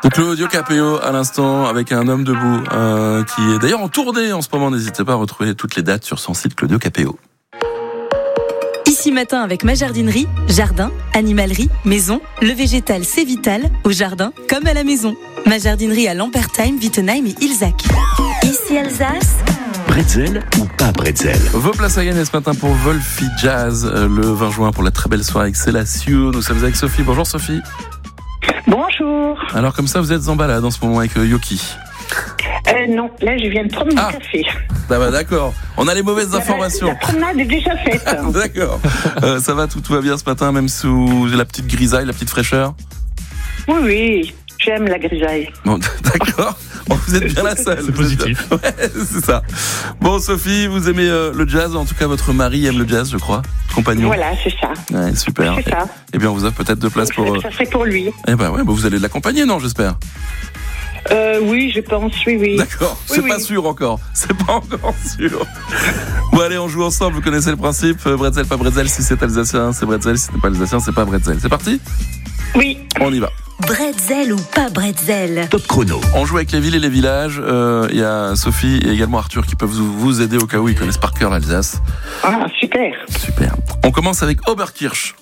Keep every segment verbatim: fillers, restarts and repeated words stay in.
Claudio Capéo à l'instant avec un homme debout euh, qui est d'ailleurs en tournée en ce moment. N'hésitez pas à retrouver toutes les dates sur son site Claudio Capéo. Ici Matin avec ma jardinerie, jardin, animalerie, maison, le végétal c'est vital, au jardin comme à la maison. Ma jardinerie à Lampertheim, Wittenheim et Ilzac. Ici Alsace. Bretzel ou pas bretzel? Vos places à gagner ce matin pour Wolfie Jazz euh, le vingt juin pour la très belle soirée avec Célassio. Nous sommes avec Sophie. Bonjour Sophie. Bonjour. Alors comme ça vous êtes en balade en ce moment avec euh, Yoki? Euh, non, là je viens de prendre mon ah. café. Ah bah d'accord, on a les mauvaises informations. La promenade est déjà faite. D'accord. Euh, ça va, tout, tout va bien ce matin, même sous la petite grisaille, la petite fraîcheur? Oui, oui, j'aime la grisaille. Bon, d'accord. Bon, vous êtes bien la seule. C'est positif. Ouais, c'est ça. Bon, Sophie, vous aimez euh, le jazz, en tout cas votre mari aime le jazz, je crois. Compagnon. Voilà, c'est ça. Ouais, super. C'est ça. Eh bien, on vous a peut-être deux places pour. Euh... Ça serait pour lui. Eh ben ouais, bah vous allez l'accompagner, non, j'espère? Euh, oui, je pense, oui, oui. D'accord, oui, c'est oui. pas sûr encore. C'est pas encore sûr. Bon, allez, on joue ensemble, vous connaissez le principe. Bretzel, pas bretzel, si c'est alsacien, c'est bretzel, si c'est pas alsacien, c'est pas bretzel. C'est parti? Oui. On y va. Bretzel ou pas bretzel? Top chrono. On joue avec les villes et les villages. Il euh, y a Sophie et également Arthur qui peuvent vous, vous aider au cas où ils connaissent par cœur l'Alsace. Ah, super. Super. On commence avec Oberkirch.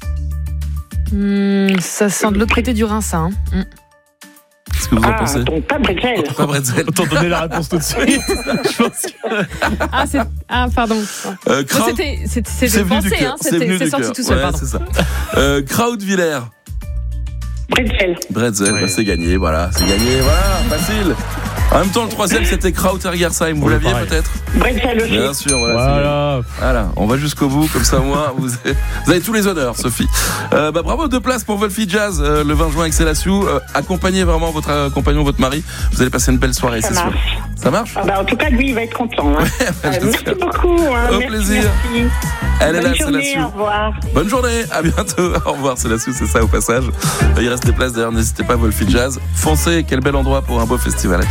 Mmh, ça sent de l'autre côté du Rhin, ça. Hein. Mmh. Qu'est-ce que vous en Ah, pensez? donc pas bretzel. Pas bretzel. Autant donner la réponse tout de suite. Je pense que... Ah, c'est... ah, pardon. Euh, Bon, Kraut... c'était, c'était, c'était C'est venu pensé, du cœur. hein. C'était, venu c'est du sorti cœur. tout seul, Ouais, pardon. c'est ça. Euh, Krautwiller. Bretzel. Bretzel, Ouais. bah, c'est gagné, voilà, c'est gagné, voilà, facile. En même temps, le troisième, c'était Krautergersheim. Vous Ouais, l'aviez pareil. peut-être? Bretzel aussi. Bien sûr, voilà. c'est Voilà. gagné. Voilà, on va jusqu'au bout, comme ça, moi, vous avez, vous avez tous les honneurs, Sophie. Euh, bah, bravo, deux places pour Wolfie Jazz euh, le vingt juin avec Célassio. Euh, accompagnez vraiment votre euh, compagnon, votre mari. Vous allez passer une belle soirée, Ça c'est sûr. marche. Ça marche? Ah bah, en tout cas, lui, il va être content. Hein. bah, Euh, merci j'espère. beaucoup. Hein. Au merci, plaisir. merci. Elle est Bonne là, journée, Célassio. au revoir. Bonne journée, à bientôt. Au revoir, Célassio, c'est ça au passage. Il reste des places d'ailleurs, n'hésitez pas, Wolfie Jazz. Foncez, quel bel endroit pour un beau festival.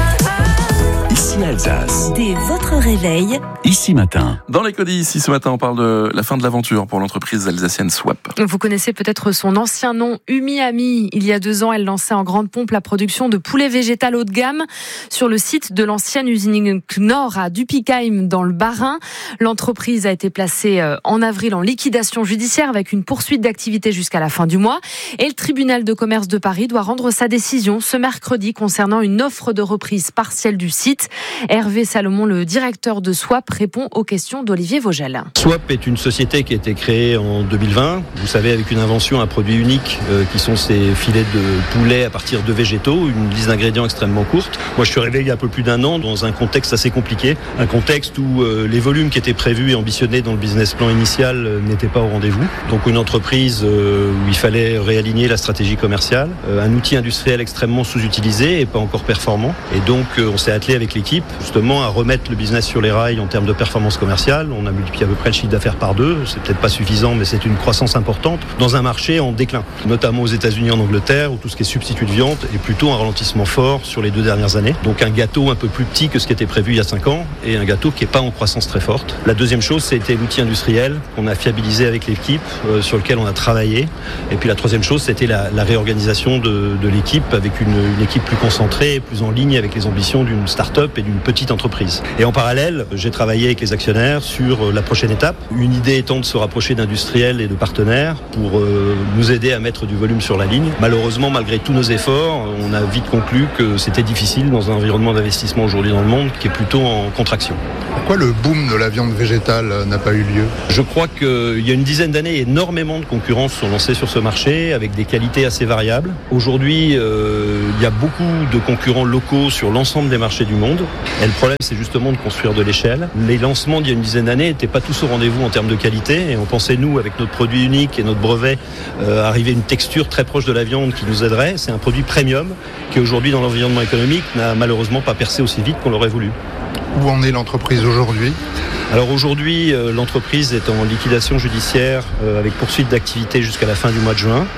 Ici Alsace. Dès votre réveil, Ici Matin. Dans les Codis, ici ce matin, on parle de la fin de l'aventure pour l'entreprise alsacienne Swap. Vous connaissez peut-être son ancien nom, Umi-Ami. Il y a deux ans, elle lançait en grande pompe la production de poulet végétal haut de gamme sur le site de l'ancienne usine Knorr à Dupikheim dans le Bas-Rhin. L'entreprise a été placée en avril en liquidation judiciaire avec une poursuite d'activité jusqu'à la fin du mois. Et le tribunal de commerce de Paris doit rendre sa décision ce mercredi concernant une offre de reprise partielle du site. Hervé Salomon, le directeur de Swap, répond aux questions d'Olivier Vogel. Swap est une société qui a été créée en deux mille vingt, vous savez, avec une invention, un produit unique euh, qui sont ces filets de poulet à partir de végétaux, une liste d'ingrédients extrêmement courte. Moi je suis arrivé il y a un peu plus d'un an dans un contexte assez compliqué, un contexte où euh, les volumes qui étaient prévus et ambitionnés dans le business plan initial euh, n'étaient pas au rendez-vous. Donc une entreprise euh, où il fallait réaligner la stratégie commerciale, euh, un outil industriel extrêmement sous-utilisé et pas encore performant. Et donc euh, on s'est attelé avec l'équipe justement à remettre le business sur les rails en termes de performance commerciale. On a multiplié à peu près le chiffre d'affaires par deux. C'est peut-être pas suffisant, mais c'est une croissance importante dans un marché en déclin, notamment aux États-Unis, en Angleterre, où tout ce qui est substitut de viande est plutôt un ralentissement fort sur les deux dernières années. Donc un gâteau un peu plus petit que ce qui était prévu il y a cinq ans et un gâteau qui n'est pas en croissance très forte. La deuxième chose, c'était l'outil industriel qu'on a fiabilisé avec l'équipe, euh, sur lequel on a travaillé. Et puis la troisième chose, c'était la, la réorganisation de, de l'équipe avec une, une équipe plus concentrée, plus en ligne avec les ambitions d'une start-up et d'une petite entreprise. Et en parallèle, j'ai travaillé avec les actionnaires sur la prochaine étape. Une idée étant de se rapprocher d'industriels et de partenaires pour euh, nous aider à mettre du volume sur la ligne. Malheureusement, malgré tous nos efforts, on a vite conclu que c'était difficile dans un environnement d'investissement aujourd'hui dans le monde qui est plutôt en contraction. Pourquoi le boom de la viande végétale n'a pas eu lieu? Je crois qu'il y a une dizaine d'années, énormément de concurrents se sont lancés sur ce marché avec des qualités assez variables. Aujourd'hui, euh, il y a beaucoup de concurrents locaux sur l'ensemble des marchés du monde. Et le problème, c'est justement de construire de l'échelle. Les lancements d'il y a une dizaine d'années n'étaient pas tous au rendez-vous en termes de qualité. Et on pensait, nous, avec notre produit unique et notre brevet, euh, arriver à une texture très proche de la viande qui nous aiderait. C'est un produit premium qui, aujourd'hui, dans l'environnement économique, n'a malheureusement pas percé aussi vite qu'on l'aurait voulu. Où en est l'entreprise aujourd'hui? Alors aujourd'hui, euh, l'entreprise est en liquidation judiciaire euh, avec poursuite d'activité jusqu'à la fin du mois de juin.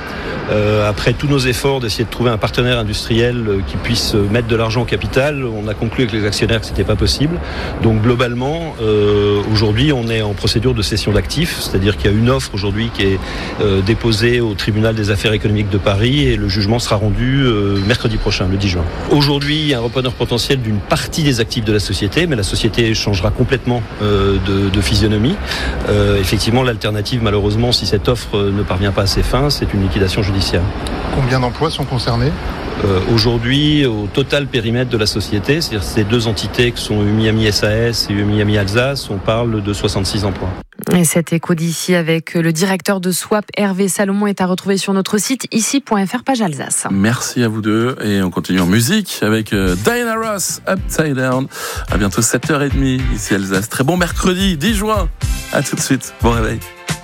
Euh, après tous nos efforts d'essayer de trouver un partenaire industriel euh, qui puisse mettre de l'argent au capital, on a conclu avec les actionnaires que c'était pas possible. Donc globalement, euh, aujourd'hui, on est en procédure de cession d'actifs, c'est-à-dire qu'il y a une offre aujourd'hui qui est euh, déposée au tribunal des affaires économiques de Paris et le jugement sera rendu euh, mercredi prochain, le dix juin. Aujourd'hui, il y a un repreneur potentiel d'une partie des actifs de la société, mais la société changera complètement euh, de, de physionomie. Euh, effectivement, l'alternative, malheureusement, si cette offre ne parvient pas à ses fins, c'est une liquidation judiciaire. Combien d'emplois sont concernés ? Euh, aujourd'hui, au total périmètre de la société, c'est-à-dire ces deux entités que sont Umiami S A S et Umiami Alsace, on parle de soixante-six emplois. Et cet écho d'ici avec le directeur de Swap, Hervé Salomon, est à retrouver sur notre site ici point f r, page Alsace. Merci à vous deux et on continue en musique avec Diana Ross, Upside Down. À bientôt sept heures trente ici Alsace. Très bon mercredi dix juin. À tout de suite. Bon réveil.